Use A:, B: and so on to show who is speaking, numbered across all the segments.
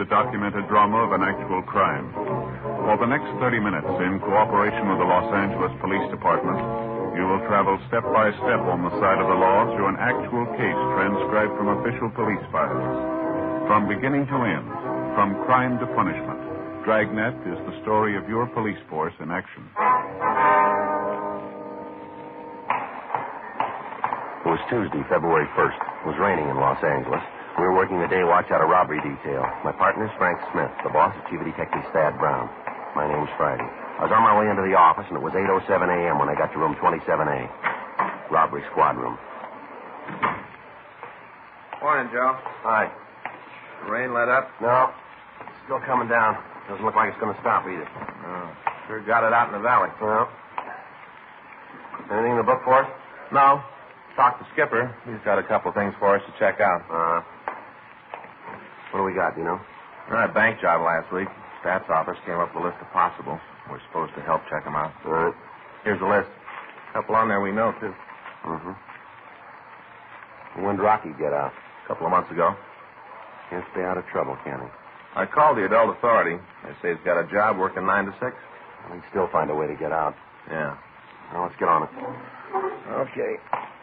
A: the documented drama of an actual crime. For the next 30 minutes, in cooperation with the Los Angeles Police Department, you will travel step by step on the side of the law through an actual case transcribed from official police files. From beginning to end, from crime to punishment, Dragnet is the story of your police force in action.
B: It was Tuesday, February 1st. It was raining in Los Angeles. We were working the day watch out of robbery detail. My partner's Frank Smith. The boss is Chief of Detective Thad Brown. My name's Friday. I was on my way into the office, and it was 8:07 a.m. when I got to room 27A. Robbery squad room.
C: Morning, Joe.
B: Hi.
C: The rain let up?
B: No. It's still coming down. Doesn't look like it's going to stop either.
C: Oh, sure got it out in the valley.
B: Well. Anything in the book for us?
C: No. Talked to Skipper. He's got a couple things for us to check out.
B: What do we got, do you know?
C: We had a bank job last week. Stats office came up with a list of possibles. We're supposed to help check them out.
B: All right.
C: Here's the list. A couple on there we know, too.
B: Mm-hmm. When did Rocky get out?
C: A couple of months ago.
B: Can't stay out of trouble, can he?
C: I called the adult authority. They say he's got a job working 9 to 6.
B: Well, he'd still find a way to get out.
C: Yeah.
B: Well, let's get on it.
C: Okay.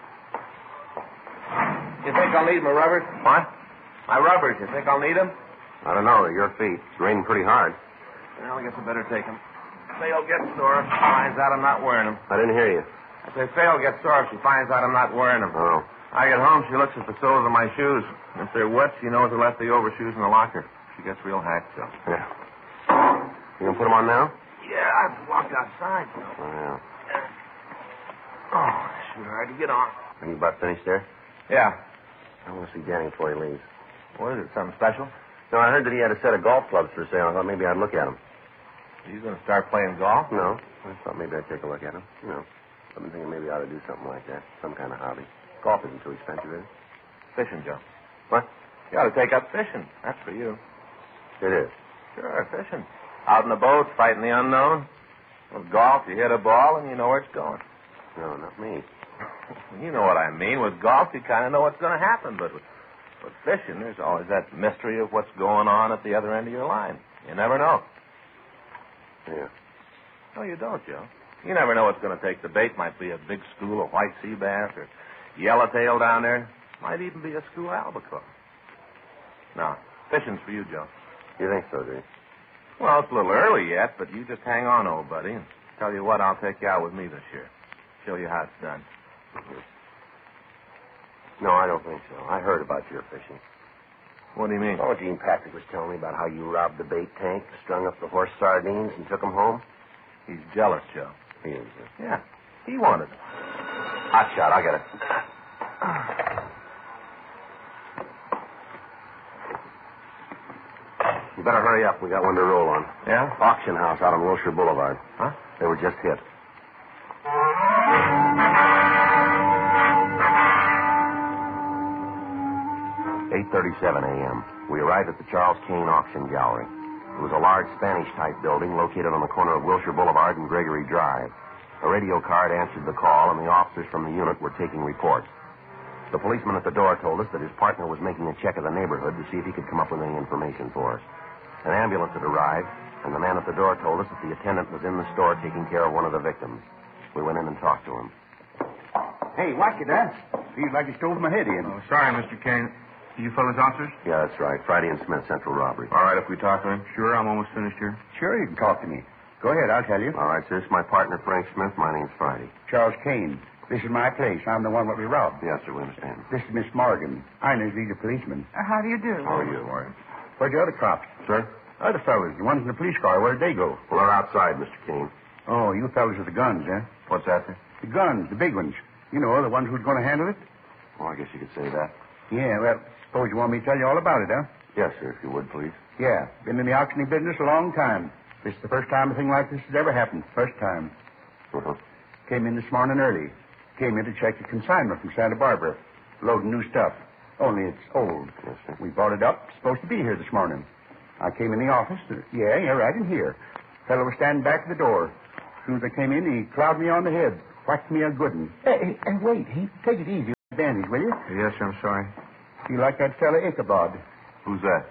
C: You think I'll need my rubbers?
B: What?
C: My rubbers, you think I'll need them?
B: I don't know. They're your feet. It's raining pretty hard.
C: Well, I guess I better take them. Faye'll get sore if she finds out I'm not wearing them.
B: I didn't hear you.
C: I say Faye'll get sore if she finds out I'm not wearing them.
B: Oh.
C: I get home, she looks at the soles of my shoes. If they're wet, she knows I left the overshoes in the locker. She gets real hacked, Joe.
B: Yeah. You gonna put them on now?
C: Yeah, I've walked outside, Joe.
B: Oh, yeah.
C: Oh, sure hard to get on.
B: Are you about finished there?
C: Yeah.
B: I want to see Danny before he leaves.
C: What is it, something special?
B: No, I heard that he had a set of golf clubs for sale. I thought maybe I'd look at them.
C: He's going to start playing golf?
B: No. I thought maybe I'd take a look at them. You know, I've been thinking maybe I ought to do something like that. Some kind of hobby. Golf isn't too expensive, is it?
C: Fishing, Joe.
B: What?
C: You ought to take up fishing. That's for you.
B: It is.
C: Sure, fishing. Out in the boat, fighting the unknown. With golf, you hit a ball and you know where it's going.
B: No, not me.
C: You know what I mean. With golf, you kind of know what's going to happen. But with fishing, there's always that mystery of what's going on at the other end of your line. You never know.
B: Yeah.
C: No, you don't, Joe. You never know what's going to take the bait. Might be a big school of white sea bass or yellowtail down there. Might even be a school albacore. No, fishing's for you, Joe.
B: You think so, do you?
C: Well, it's a little early yet, but you just hang on, old buddy. And tell you what, I'll take you out with me this year. Show you how it's done.
B: No, I don't think so. I heard about your fishing.
C: What do you mean?
B: Oh, Gene Patrick was telling me about how you robbed the bait tank, strung up the horse sardines, and took them home.
C: He's jealous, Joe.
B: He is.
C: Yeah. He wanted them.
B: Hot shot. I'll get it. You better hurry up. We got one to roll on.
C: Yeah?
B: Auction house out on Wilshire Boulevard.
C: Huh?
B: They were just hit. "8:37 a.m. We arrived at the Charles Kane Auction Gallery. It was a large Spanish-type building located on the corner of Wilshire Boulevard and Gregory Drive. A radio card answered the call, and the officers from the unit were taking reports. The policeman at the door told us that his partner was making a check of the neighborhood to see if he could come up with any information for us. An ambulance had arrived, and the man at the door told us that the attendant was in the store taking care of one of the victims. We went in and talked to him.
D: Hey, watch it, huh? Feels like you stole my head in.
E: Oh, sorry, Mr. Kane. You fellas officers?
B: Yeah, that's right. Friday and Smith, Central Robbery.
C: All right, if we talk to him.
E: Sure, I'm almost finished here.
D: Sure, you can talk to me. Go ahead, I'll tell you.
B: All right, sir. This is my partner, Frank Smith. My name's Friday.
D: Charles Kane. This is my place. I'm the one that was robbed.
B: Yes, sir, we understand.
D: This is Miss Morgan. I'm his leader policeman.
F: How do you do?
B: How are you?
D: Where's the other cops?
B: Sir?
D: Other fellas, the ones in the police car. Where'd they go?
B: Well, they're outside, Mr. Kane.
D: Oh, you fellas with the guns, huh?
B: What's that, sir?
D: The guns, the big ones. You know, the ones who's going to handle it?
B: Well, I guess you could say that.
D: Yeah, well, suppose you want me to tell you all about it, huh?
B: Yes, sir, if you would, please.
D: Yeah, been in the auctioning business a long time. This is the first time a thing like this has ever happened. First time.
B: Uh-huh.
D: Came in this morning early. Came in to check the consignment from Santa Barbara. Loading new stuff. Only it's old.
B: Yes, sir.
D: We bought it up. Supposed to be here this morning. I came in the office. Yeah, right in here. Fellow was standing back at the door. As soon as I came in, he clouded me on the head. Whacked me a good one. Hey, wait. Take it easy. Advantage, will you?
E: Yes, sir, I'm sorry.
D: You like that fella Ichabod?
B: Who's that?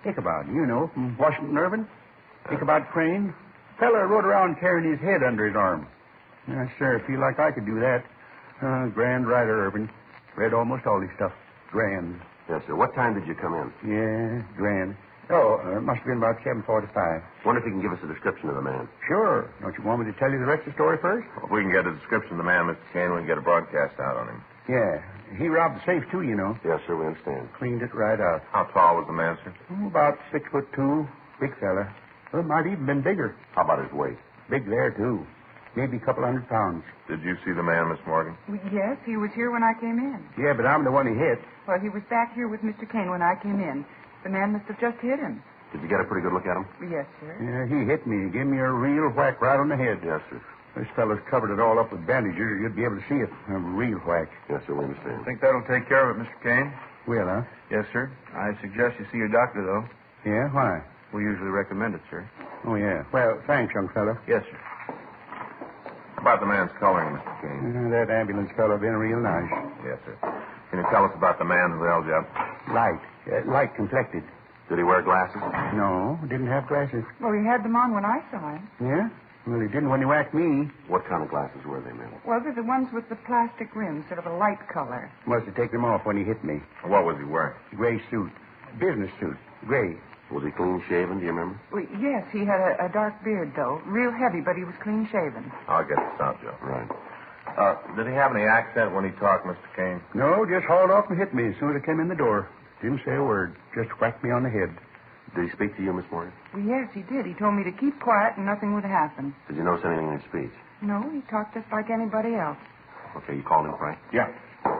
D: Ichabod, you know, from Washington Irving. Ichabod Crane. Fella rode around carrying his head under his arm. Yes, sir, feel like I could do that. Grand Rider Irving. Read almost all his stuff. Grand.
B: Yes, sir. What time did you come in?
D: Yeah, grand. Oh, it must have been about 7:45.
B: Wonder if you can give us a description of the man.
D: Sure. Don't you want me to tell you the rest of the story first?
C: Well, if we can get a description of the man, Mr. Kane, we can get a broadcast out on him.
D: Yeah. He robbed the safe, too, you know.
B: Yes, sir, we understand.
D: Cleaned it right out.
C: How tall was the man, sir?
D: About 6'2". Big fella. Well, might even been bigger.
B: How about his weight?
D: Big there, too. Maybe a couple 100 pounds.
C: Did you see the man, Miss Morgan?
F: Well, yes, he was here when I came in.
D: Yeah, but I'm the one he hit.
F: Well, he was back here with Mr. Kane when I came in. The man must have just hit him.
B: Did you get a pretty good look at him?
F: Yes, sir.
D: Yeah, he hit me. He gave me a real whack right on the head.
B: Yes, sir.
D: This fellow's covered it all up with bandages, or you'd be able to see it. A real whack.
B: Yes, sir, we understand.
E: I think that'll take care of it, Mr. Kane.
D: Well, huh?
E: Yes, sir. I suggest you see your doctor, though.
D: Yeah, why?
E: We usually recommend it, sir.
D: Oh, yeah. Well, thanks, young fellow.
E: Yes, sir.
C: How about the man's coloring, Mr. Kane?
D: That ambulance fellow been real nice.
C: Yes, sir. Can you tell us about the man who held you up?
D: Light complected.
B: Did he wear glasses?
D: No, didn't have glasses.
F: Well, he had them on when I saw him.
D: Yeah? Well, he didn't when he whacked me.
B: What kind of glasses were they, ma'am?
F: Well, they're the ones with the plastic rims, sort of a light color.
D: Must have taken them off when he hit me.
C: What was he wearing?
D: Gray suit. Business suit. Gray.
B: Was he clean shaven, do you remember?
F: Well, yes, he had a dark beard, though. Real heavy, but he was clean shaven.
C: I'll get this out, Joe.
B: Right.
C: Did he have any accent when he talked, Mr. Kane?
D: No, just hauled off and hit me as soon as I came in the door. Didn't say a word. Just whacked me on the head.
B: Did he speak to you, Miss Morgan?
F: Well, yes, he did. He told me to keep quiet and nothing would happen.
B: Did you notice anything in his speech?
F: No, he talked just like anybody else.
B: Okay, you called him, Frank?
D: Yeah.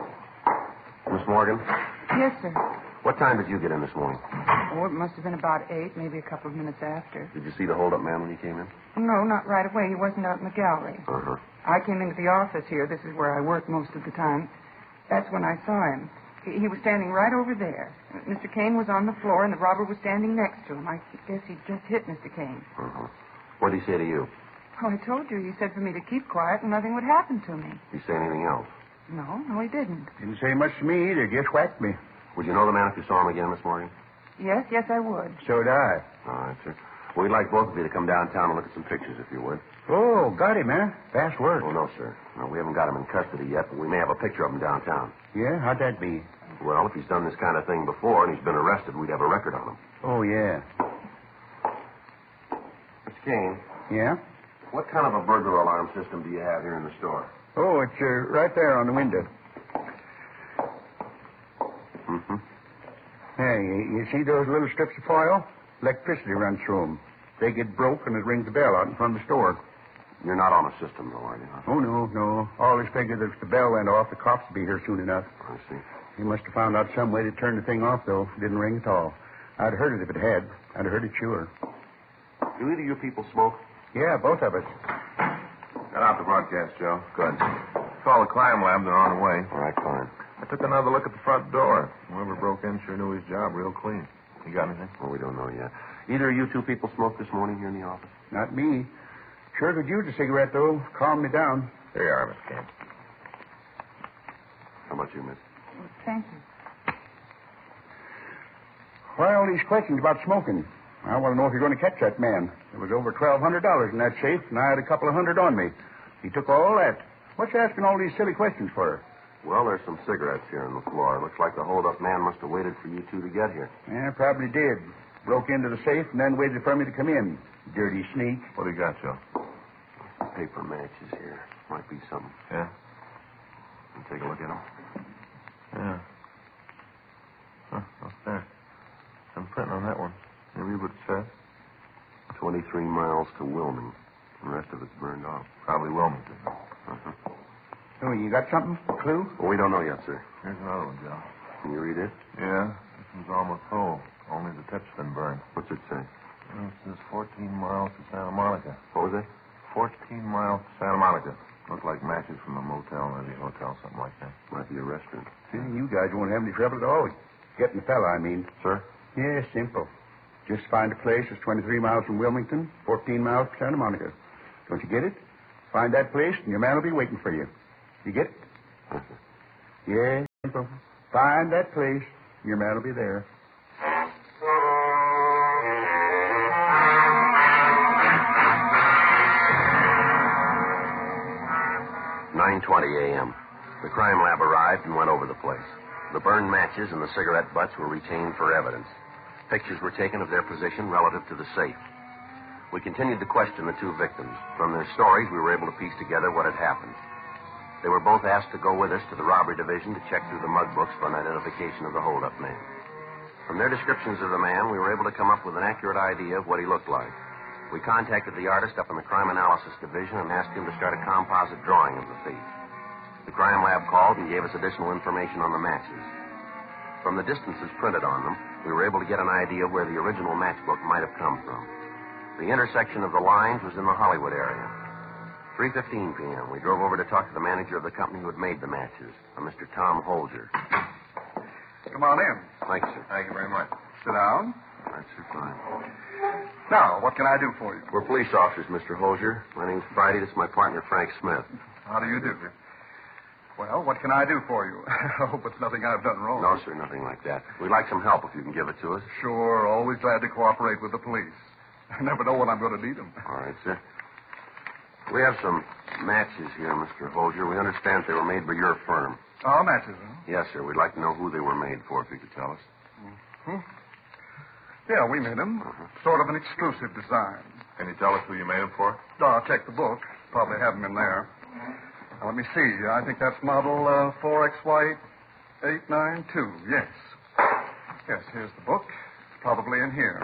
B: Miss Morgan,
F: Yes, sir.
B: what time did you get in this morning?
F: Oh, it must have been about 8, maybe a couple of minutes after.
B: Did you see the hold-up man when you came in?
F: No, not right away. He wasn't out in the gallery.
B: Uh-huh.
F: I came into the office here. This is where I work most of the time. That's when I saw him. He was standing right over there. Mr. Kane was on the floor, and the robber was standing next to him. I guess he just hit Mr. Kane.
B: Uh-huh. What did he say to you?
F: Oh, I told you. He said for me to keep quiet and nothing would happen to me.
B: Did he say anything else?
F: No, he didn't.
D: Didn't say much to me either. Just whacked me.
B: Would you know the man if you saw him again, Miss Morgan?
F: Yes, I would.
D: So did I.
B: All right, sir. Well, we'd like both of you to come downtown and look at some pictures, if you would.
D: Oh, got him, huh? Fast work.
B: Oh, no, sir. No, we haven't got him in custody yet, but we may have a picture of him downtown.
D: Yeah? How'd that be?
B: Well, if he's done this kind of thing before and he's been arrested, we'd have a record on him.
D: Oh, yeah.
B: Mr. Kane,
D: Yeah?
B: what kind of a burglar alarm system do you have here in the store?
D: Oh, it's right there on the window.
B: Mm-hmm.
D: Hey, you see those little strips of foil? Electricity runs through them. They get broke and it rings the bell out in front of the store.
B: You're not on a system, though, are you?
D: Oh, no. Always figured that if the bell went off, the cops would be here soon enough.
B: I see.
D: He must have found out some way to turn the thing off, though. It didn't ring at all. I'd heard it if it had. I'd have heard it sure.
B: Do either of you people smoke?
D: Yeah, both of us.
C: Got out the broadcast, Joe. Good. Call the crime lab. They're on the way.
B: All right, fine.
C: I took another look at the front door. Whoever broke in sure knew his job real clean. You got anything?
B: Well, we don't know yet. Either of you two people smoked this morning here in the office?
D: Not me. Sure could use a cigarette, though. Calm me down.
C: Here you are, Mr. Kane.
B: How about you, miss?
F: Thank you.
D: Why all these questions about smoking? I want to know if you're going to catch that man. There was over $1,200 in that safe, and I had a couple of hundred on me. He took all that. What's you asking all these silly questions for?
B: Well, there's some cigarettes here on the floor. Looks like the hold-up man must have waited for you two to get here.
D: Yeah, probably did. Broke into the safe and then waited for me to come in. Dirty sneak.
C: What do you got, Joe?
B: Some paper matches here. Might be something.
C: Yeah?
B: You take a look at them.
C: Yeah. Huh, what's there? Some print on that one. Can you read what it says?
B: 23 miles to Wilming. The rest of it's burned off.
C: Probably Wilmington.
B: Uh-huh.
D: Oh, you got something? A clue?
B: Well, we don't know yet, sir.
C: Here's another one, Joe.
B: Can you read it?
C: Yeah, this one's almost whole. Only the tip's been burned.
B: What's it say?
C: Well, it says 14 miles to Santa Monica.
B: What was it?
C: 14 miles to Santa Monica. Look like matches from a motel or the hotel, something like that.
B: Might be a restaurant.
D: See, you guys won't have any trouble at all. Getting the fella, I mean.
B: Sir?
D: Yeah, simple. Just find a place that's 23 miles from Wilmington, 14 miles from Santa Monica. Don't you get it? Find that place, and your man will be waiting for you. You get it?
B: Uh-huh.
D: Yeah, simple. Find that place, and your man will be there.
B: 9:20 a.m. The crime lab arrived and went over the place. The burned matches and the cigarette butts were retained for evidence. Pictures were taken of their position relative to the safe. We continued to question the two victims. From their stories, we were able to piece together what had happened. They were both asked to go with us to the robbery division to check through the mug books for an identification of the holdup man. From their descriptions of the man, we were able to come up with an accurate idea of what he looked like. We contacted the artist up in the crime analysis division and asked him to start a composite drawing of the thief. The crime lab called and gave us additional information on the matches. From the distances printed on them, we were able to get an idea of where the original matchbook might have come from. The intersection of the lines was in the Hollywood area. 3:15 p.m., we drove over to talk to the manager of the company who had made the matches, a Mr. Tom Holger.
G: Come on in.
B: Thanks, sir.
C: Thank you very much.
G: Sit down.
B: That's sir, fine.
G: Now, what can I do for you?
B: We're police officers, Mr. Holger. My name's Friday. This is my partner, Frank Smith.
G: How do you do? Well, what can I do for you? I hope it's nothing I've done wrong.
B: No, sir, nothing like that. We'd like some help if you can give it to us.
G: Sure, always glad to cooperate with the police. I never know when I'm going to need them.
B: All right, sir. We have some matches here, Mr. Holger. We understand they were made by your firm.
G: Oh, matches, huh?
B: Yes, sir. We'd like to know who they were made for, if you could tell us.
G: Mm-hmm. Yeah, we made them. Sort of an exclusive design.
A: Can you tell us who you made them for?
G: I'll check the book. Probably have them in there. Now, let me see. I think that's model 4XY892. Yes. Yes, here's the book. It's probably in here.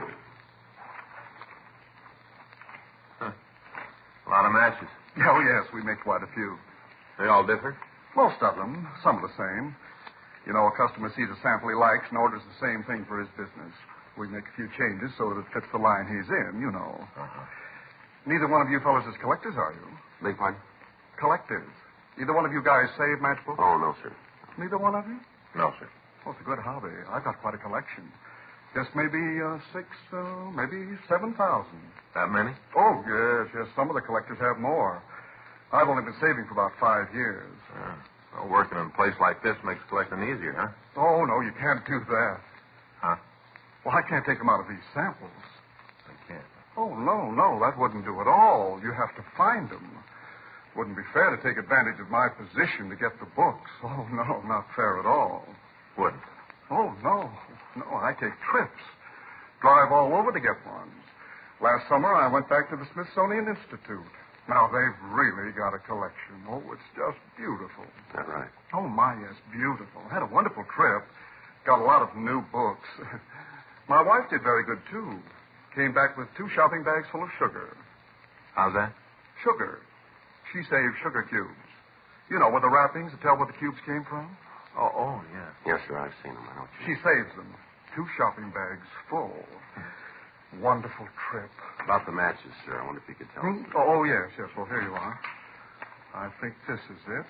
C: A lot of matches.
G: Oh, yes, we make quite a few.
C: They all different?
G: Most of them. Some are the same. You know, a customer sees a sample he likes and orders the same thing for his business. We make a few changes so that it fits the line he's in, you know. Neither one of you fellows is collectors, are you?
B: Beg pardon?
G: Collectors. Either one of you guys save matchbooks?
B: Oh, no, sir.
G: Neither one of you?
C: No, sir.
G: Well, it's a good hobby. I've got quite a collection. Just maybe maybe 7,000.
C: That many?
G: Oh, yes. Some of the collectors have more. I've only been saving for about 5 years.
C: Well, working in a place like this makes collecting easier, huh?
G: Oh, no, you can't do that.
C: Huh?
G: Well, I can't take them out of these samples.
C: I can't.
G: Oh, no, that wouldn't do at all. You have to find them. Wouldn't be fair to take advantage of my position to get the books. Oh, no, not fair at all.
C: Wouldn't.
G: Oh, no, I take trips. Drive all over to get ones. Last summer, I went back to the Smithsonian Institute. Now, they've really got a collection. Oh, it's just beautiful.
B: Is that right?
G: Oh, my, yes, beautiful. Had a wonderful trip. Got a lot of new books. My wife did very good, too. Came back with 2 shopping bags full of sugar.
C: How's that?
G: Sugar. She saved sugar cubes. You know, with the wrappings to tell where the cubes came from?
C: Oh, yeah.
B: Yes, sir, I've seen them. I know what you
G: She saves them. 2 shopping bags full. Wonderful trip.
B: About the matches, sir. I wonder if you could tell us.
G: Oh, yes. Well, here you are. I think this is it.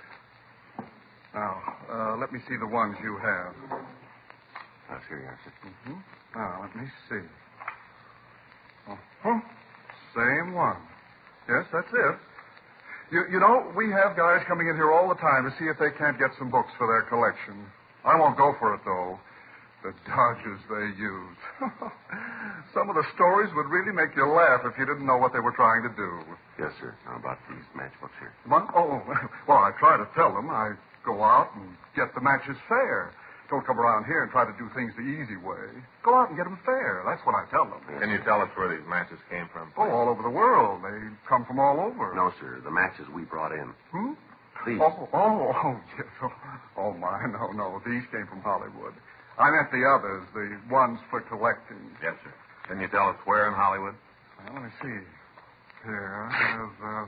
G: Now, let me see the ones you have.
B: Yes, here you are, sir.
G: Mm-hmm. Now, let me see. Uh-huh. Same one. Yes, that's it. You know, we have guys coming in here all the time to see if they can't get some books for their collection. I won't go for it, though. The dodges they use. Some of the stories would really make you laugh if you didn't know what they were trying to do.
B: Yes, sir. How about these matchbooks here?
G: What? Oh, well, I try to tell them. I go out and get the matches fair. Don't come around here and try to do things the easy way. Go out and get them fair. That's what I tell them.
C: Can you tell us where these matches came from?
G: Oh, all over the world. They come from all over.
B: No, sir. The matches we brought in. These.
G: Oh, yes. Oh, my. No. These came from Hollywood. I meant the others, the ones for collecting.
C: Yes, sir. Can you tell us where in Hollywood?
G: Well, let me see. Here, there's,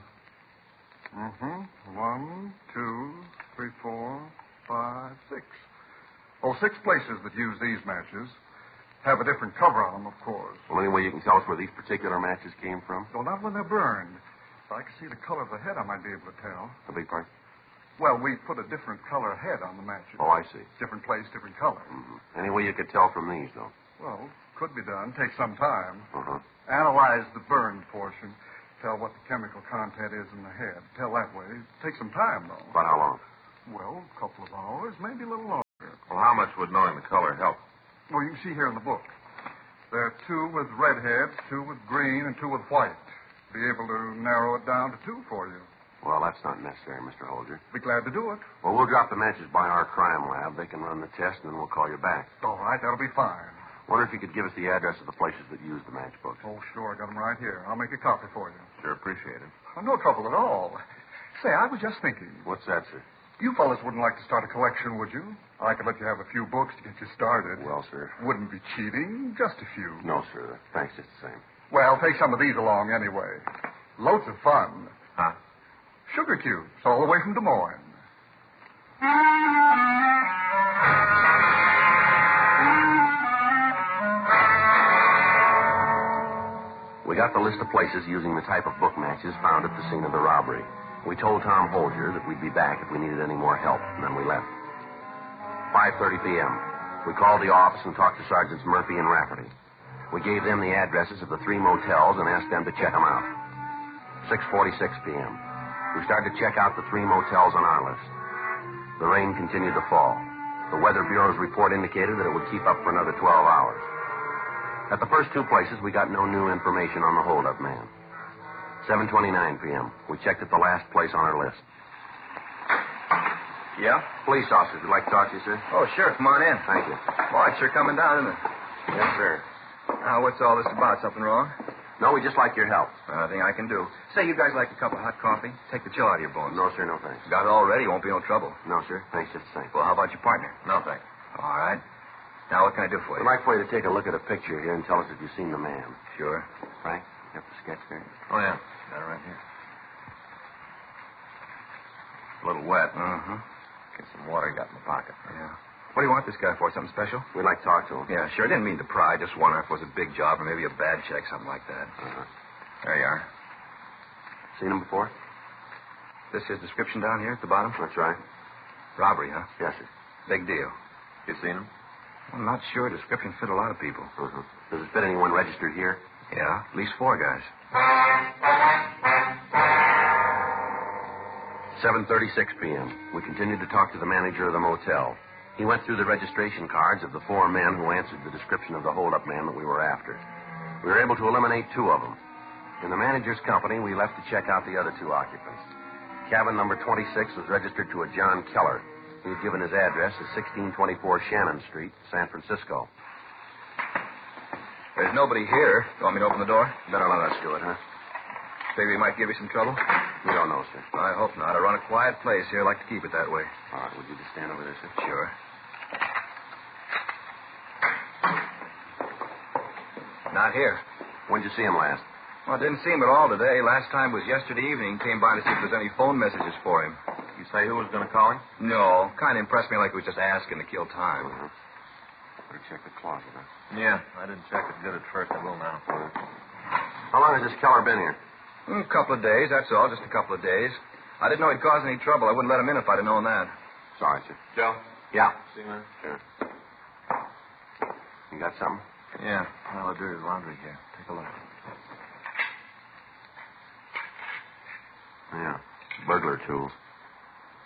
G: 1, 2, 3, 4, 5, 6. Oh, 6 places that use these matches. Have a different cover on them, of course.
B: Well, anyway, you can tell us where these particular matches came from?
G: Well, not when they're burned. If I could see the color of the head, I might be able to tell.
B: A big part?
G: Well, we put a different color head on the matches.
B: Oh, I see.
G: Different place, different color.
B: Mm-hmm. Any way you could tell from these, though?
G: Well, could be done. Take some time.
B: Uh-huh.
G: Analyze the burned portion. Tell what the chemical content is in the head. Tell that way. Take some time, though.
B: About how long?
G: Well, a couple of hours, maybe a little longer.
C: Well, how much would knowing the color help?
G: Well, you can see here in the book. There are 2 with red heads, 2 with green, and 2 with white. Be able to narrow it down to 2 for you.
B: Well, that's not necessary, Mr. Holger.
G: Be glad to do it.
B: Well, we'll drop the matches by our crime lab. They can run the test, and then we'll call you back.
G: All right, that'll be fine.
B: Wonder if you could give us the address of the places that use the matchbooks.
G: Oh, sure, I got them right here. I'll make a copy for you.
A: Sure, appreciate it.
G: Oh, no trouble at all. Say, I was just thinking.
B: What's that, sir?
G: You fellas wouldn't like to start a collection, would you? I could let you have a few books to get you started.
B: Well, sir.
G: Wouldn't be cheating, just a few.
B: No, sir. Thanks just the same.
G: Well, take some of these along anyway. Loads of fun.
C: Huh?
G: Sugar cubes, all the way from Des Moines.
B: We got the list of places using the type of book matches found at the scene of the robbery. We told Tom Holger that we'd be back if we needed any more help, and then we left. 5:30 p.m. We called the office and talked to Sergeants Murphy and Rafferty. We gave them the addresses of the 3 motels and asked them to check them out. 6:46 p.m. We started to check out the 3 motels on our list. The rain continued to fall. The Weather Bureau's report indicated that it would keep up for another 12 hours. At the first 2 places, we got no new information on the holdup man. 7:29 p.m. We checked at the last place on our list.
C: Yeah?
B: Police officers would like to talk to you, sir.
C: Oh, sure. Come on in.
B: Thank you.
C: Boy, it's sure coming down, isn't it?
B: Yes, sir.
C: Now, what's all this about? Something wrong?
B: No, we just like your help.
C: Nothing I can do. Say, you guys like a cup of hot coffee? Take the chill out of your bones.
B: No, sir, no thanks.
C: Got it already. Won't be no trouble.
B: No, sir. Thanks just the same.
C: Well, how about your partner?
A: No, thanks.
C: All right. Now, what can I do for
B: I'd
C: you?
B: like for you to take a look at a picture here and tell us if you've seen the man.
C: Sure.
B: Frank, you got the sketch there?
A: Oh, yeah. Got it right here. A little wet.
C: Uh-huh.
A: Get some water got in the pocket.
C: Yeah. What do you want this guy for? Something special?
B: We'd like to talk to him.
C: Yeah, sure. Didn't mean to pry. Just wonder if it was a big job or maybe a bad check, something like that.
B: Uh-huh.
C: There you are.
B: Seen him before?
C: This his description down here at the bottom?
B: That's right.
C: Robbery, huh?
B: Yes, sir.
C: Big deal.
A: You seen him?
C: I'm not sure. Description fit a lot of people.
B: Uh-huh. Does it fit anyone registered here?
C: Yeah, at least 4 guys.
B: 7:36 p.m. We continued to talk to the manager of the motel. He went through the registration cards of the 4 men who answered the description of the holdup man that we were after. We were able to eliminate 2 of them. In the manager's company, we left to check out the other 2 occupants. Cabin number 26 was registered to a John Keller. He had given his address as 1624 Shannon Street, San Francisco.
C: There's nobody here. You want me to open the door?
B: Better let us do it, huh?
C: Figure he might give you some trouble?
B: We don't know, sir.
C: I hope not. I run a quiet place here. I like to keep it that way.
B: All right, would you just stand over there, sir?
C: Sure. Not here.
B: When'd you see him last?
C: Well, I didn't see him at all today. Last time was yesterday evening. Came by to see if there's any phone messages for him.
A: You say who was going to call him?
C: No. Kind of impressed me like he was just asking to kill time.
B: Uh-huh. Better check the closet, huh?
A: Yeah, I didn't check it good at first. I will now.
B: How long has this Keller been here?
C: A couple of days, that's all. Just a couple of days. I didn't know he'd cause any trouble. I wouldn't let him in if I'd have known that.
B: Sorry, sir.
A: Joe?
B: Yeah.
A: See him?
B: Sure. You got something?
A: Yeah. Well, I'll do his laundry here. Take a look.
B: Yeah. Burglar tools.